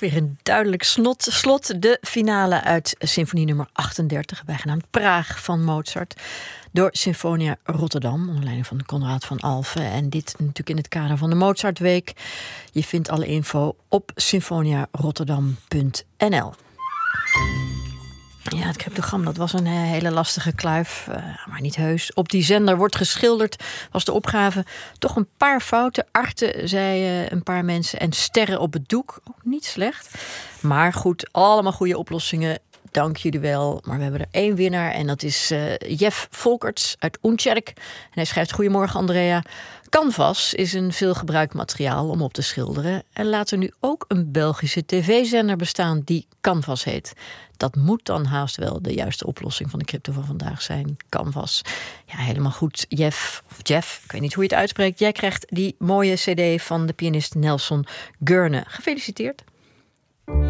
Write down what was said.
weer een duidelijk slot. De finale uit symfonie nummer 38, bijgenaamd Praag van Mozart, door Sinfonia Rotterdam, onder leiding van Konrad van Alphen. En dit natuurlijk in het kader van de Mozartweek. Je vindt alle info op symfoniarotterdam.nl. Ja, het cryptogram, dat was een hele lastige kluif, maar niet heus. Op die zender wordt geschilderd, was de opgave. Toch een paar fouten. Arten, zeiden een paar mensen. En sterren op het doek, ook niet slecht. Maar goed, allemaal goede oplossingen. Dank jullie wel. Maar we hebben er 1 winnaar en dat is Jeff Volkerts uit Oenkerk. En hij schrijft: Goedemorgen Andrea. Canvas is een veelgebruikt materiaal om op te schilderen. En laat er nu ook een Belgische tv-zender bestaan die Canvas heet. Dat moet dan haast wel de juiste oplossing van de crypto van vandaag zijn. Canvas. Ja, helemaal goed. Jeff, ik weet niet hoe je het uitspreekt. Jij krijgt die mooie cd van de pianist Nelson Gurne. Gefeliciteerd.